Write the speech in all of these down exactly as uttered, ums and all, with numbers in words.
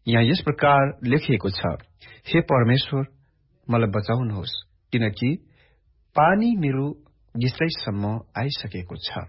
यहाँ यस प्रकार लेखिएको छ, हे परमेश्वर, मलाई बचाउनुहोस्, किनकि पानी मेरो घिच्रैसम्म आइसकेको छ।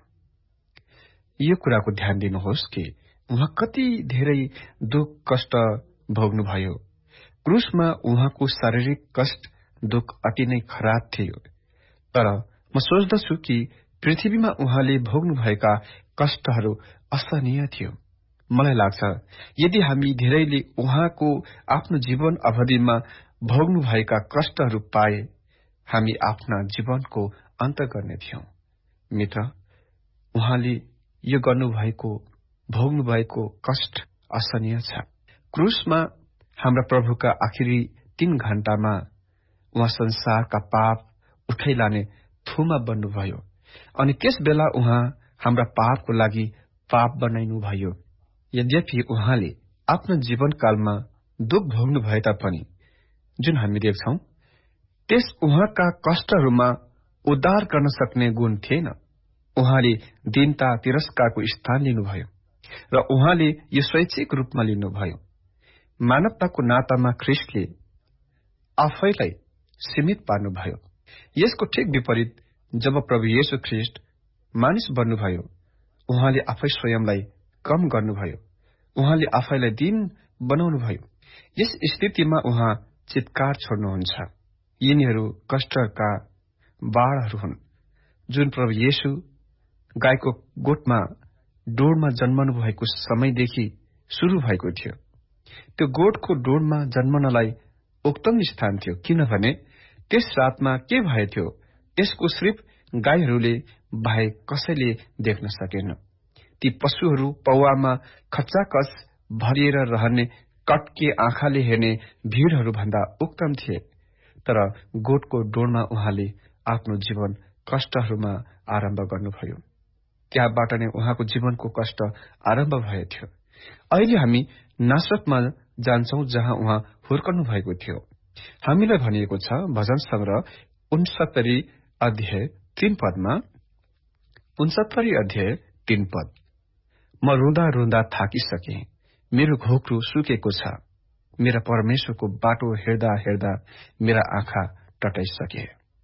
यो कुराको ध्यान दिनुहोस् कि उहाँ कति धेरै दुःख कष्ट भोग्नुभयो। क्रुसमा उहाँको शारीरिक कष्ट दुःख अति नै खराब थियो। तर म सोच्दछु कि पृथ्वीमा उहाँले भोग्नुभएका कष्टहरू असहनीय थियो। मलाई लाग्छ, यदि हामी धेरैले उहाँको आफ्नो जीवन अवधिमा भोग्नुभएका कष्टहरू पाए, हामी आफ्ना जीवनको अन्त गर्ने थियौं। मित्र, उहाँले यो गर्नुभएको भोग्नुभएको कष्ट असहनीय छ। क्रुसमा हाम्रा प्रभुका आखिरी तीन घण्टामा उहाँ संसारका पाप उठाइलाने थुमा बन्नुभयो अनि त्यस बेला उहाँ हाम्रा पापको लागि पाप बनाइनुभयो। यद्यपि उहाँले आफ्नो जीवनकालमा दुःख भोग्नु भए तापनि जुन हामी देख्छौं, त्यस उहाँका कष्टहरूमा उद्धार गर्न सक्ने गुण थिएन। उहाँले दीनता तिरस्कारको स्थान लिनुभयो र उहाँले यो स्वैच्छिक रूपमा लिनुभयो। मानवताको नातामा ख्रिस्टले आफैलाई सीमित पार्नुभयो। यसको ठिक विपरीत जब प्रभु येशू ख्रिस्ट मानिस बन्नुभयो, उहाँले आफै स्वयंलाई कम गर्नुभयो। उहाँले आफैलाई दीन बनाउनुभयो। यस स्थितिमा उहाँ चित्कार छोड्नुहुन्छ। यिनीहरू कष्टका बाढहरू हुन् जुन प्रभु येशू गाईको गोठमा डोरमा जन्मनु भएको समयदेखि शुरू भएको थियो। त्यो गोठको डोरमा जन्मनलाई उक्तम स्थान थियो, किनभने त्यस रातमा के भएथ्यो त्यसको सिर्फ गाईहरूले बाहेक कसैले देख्न सकेन। ती पशुहरू पौवामा खचाखच भरिएर रहने कट्के आँखाले हेर्ने भीड़हरू भन्दा उक्तम थिए। तर गोठको डोरमा उहाँले आफ्नो जीवन कष्टहरूमा आरम्भ गर्नुभयो। त्यहाँबाट नै उहाँको जीवनको कष्ट आरम्भ भएथ्यो। अहिले हामी नासरतमा जान्छौं, जहाँ उहाँ हुर्कनु भएको थियो। हामीलाई भनिएको छ भजन संग्रह उनसत्तरी अध्याय तीन पदमा, उनसत्तरी अध्याय तीन पद, म रुँदा रुँदा थाकिसके, मेरो घोक्रो सुकेको छ, मेरा परमेश्वरको बाटो हेर्दा हेर्दा मेरा आँखा टटाइसके।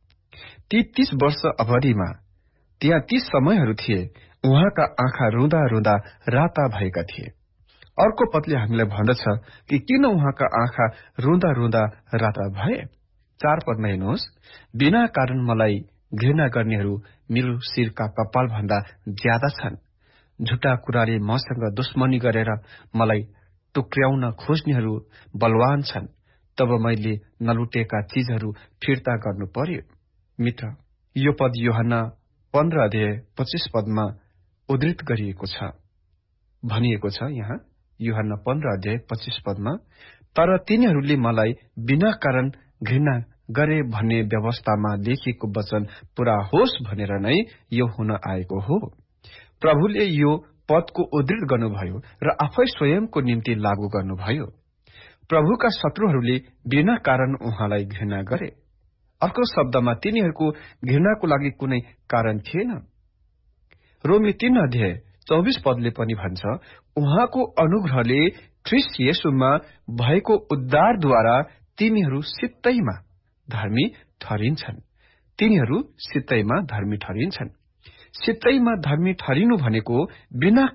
ती तीस वर्ष अवधिमा त्यहाँ ती समयहरू थिए उहाँका आँखा रुँदा रुँदा राता भएका थिए। अर्को पदले हामीलाई भन्दछ कि किन उहाँका आँखा रुँदा रुँदा राता भए। चार पदमा हेर्नुहोस्, बिना कारण मलाई घृणा गर्नेहरू मेरो शिरका कपाल भन्दा ज्यादा छन्। झुटा कुराले मसँग दुश्मनी गरेर मलाई टुक्र्याउन खोज्नेहरू बलवान छन्। तब मैले नलुटेका चीजहरू फिर्ता गर्नु पर्यो। मित्र, यो पद यूहन्ना पन्ध्र अध्याय पच्चीस पदमा उद्धृत गरिएको छ। भनिएको छ यहाँ यूहन्ना पन्ध्र अध्याय पच्चीस पदमा, तर तिनीहरूले मलाई बिना कारण घृणा गरे भन्ने व्यवस्थामा लेखिएको वचन पूरा होस् भनेर नै यो हुन आएको हो। प्रभुले यो पदको उद्धृत गर्नुभयो र आफै स्वयंको निम्ति लागू गर्नुभयो। प्रभुका शत्रुहरूले बिना कारण उहाँलाई घृणा गरे। अर्को शब्दमा तिनीहरूको घृणाको लागि कुनै कारण थिएन। रोमी तीन अध्याय चौबीस पदले पनि भन्छ, उहाँको अनुग्रहले ख्रिस्ट येशूमा भएको उद्धारद्वारा तिनीहरू सित्तैमा धर्मी ठहरिन्छन्। तिनीहरू सित्तैमा धर्मी ठहरिन्छन्। सित्तैमा धर्मी ठहरिनु भनेको बिना